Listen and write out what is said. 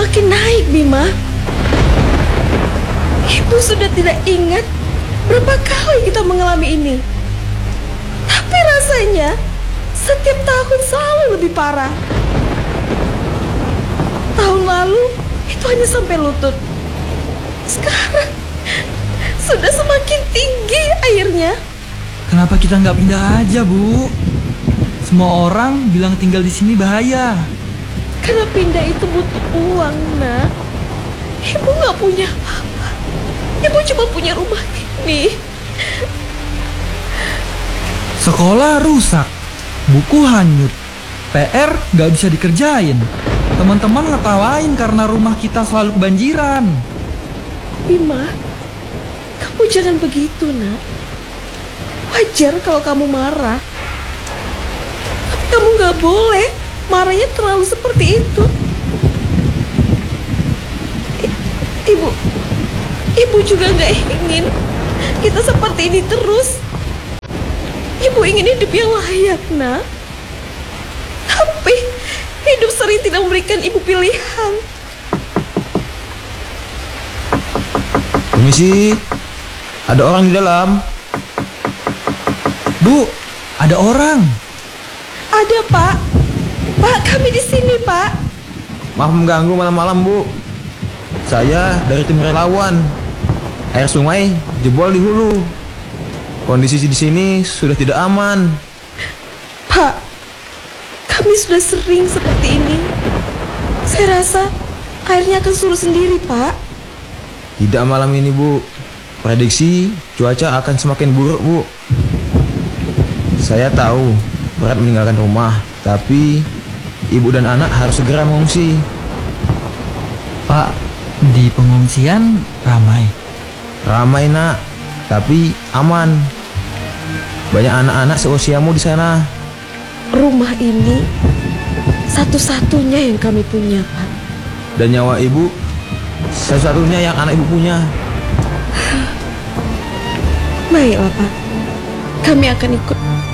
semakin naik, Bima. Ibu sudah tidak ingat berapa kali kita mengalami ini. Tapi rasanya setiap tahun selalu lebih parah. Tahun lalu itu hanya sampai lutut. Sekarang sudah semakin tinggi airnya. Kenapa kita nggak pindah aja, Bu? Semua orang bilang tinggal di sini bahaya. Karena pindah itu butuh uang, Nak. Ibu nggak punya apa-apa. Ibu cuma punya rumah ini. Sekolah rusak, buku hanyut, PR nggak bisa dikerjain. Teman-teman ngetawain karena rumah kita selalu kebanjiran. Bima, kamu jangan begitu, Nak. Wajar kalau kamu marah. Tapi kamu nggak boleh marahnya terlalu seperti itu. Ibu juga nggak ingin kita seperti ini terus. Ibu ingin hidup yang layak, Nak. Tapi hidup sering tidak memberikan ibu pilihan. Permisi, ada orang di dalam. Bu, ada orang. Ada, Pak. Pak, kami di sini, Pak. Maaf mengganggu malam-malam, Bu. Saya dari tim relawan. Air sungai jebol di hulu. Kondisi di sini sudah tidak aman. Pak, kami sudah sering seperti ini. Saya rasa airnya akan surut sendiri, Pak. Tidak malam ini, Bu. Prediksi cuaca akan semakin buruk, Bu. Saya tahu berat meninggalkan rumah, tapi ibu dan anak harus segera mengungsi. Pak, di pengungsian ramai. Ramai, Nak, tapi aman. Banyak anak-anak seusiamu di sana. Rumah ini satu-satunya yang kami punya, Pak. Dan nyawa ibu satu-satunya yang anak ibu punya. Baiklah, Pak. Kami akan ikut.